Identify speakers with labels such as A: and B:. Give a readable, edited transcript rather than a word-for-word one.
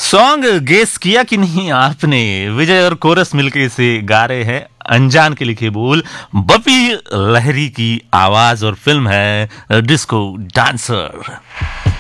A: Song guess किया कि नहीं आपने? विजय और कोरस मिलकर इसे गा रहे हैं। अनजान के लिखे बोल, बपी लहरी की आवाज और फिल्म है डिस्को डांसर।